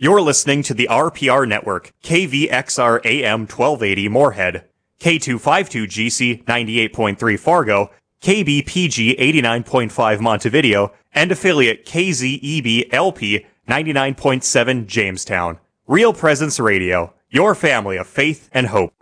You're listening to the RPR Network, KVXR AM 1280 Moorhead, K252GC 98.3 Fargo, KBPG 89.5 Montevideo, and affiliate KZEB LP 99.7 Jamestown. Real Presence Radio, your family of faith and hope.